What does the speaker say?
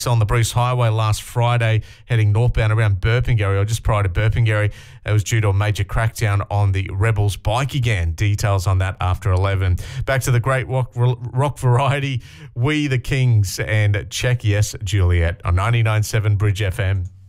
on the Bruce Highway last Friday, heading northbound around Burpengary, or just prior to Burpengary. It was due to a major crackdown on the Rebels bike again. Details on that after 11. Back to the great rock variety, We the Kings and Check Yes Juliet on 99.7 Bridge FM.